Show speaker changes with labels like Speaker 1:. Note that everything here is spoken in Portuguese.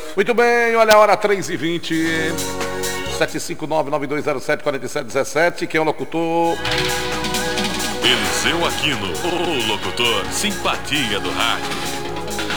Speaker 1: Muito bem, olha a hora, 3h20. 759-9207-4717. Quem é o locutor?
Speaker 2: Eliseu Aquino, o locutor simpatia do rádio.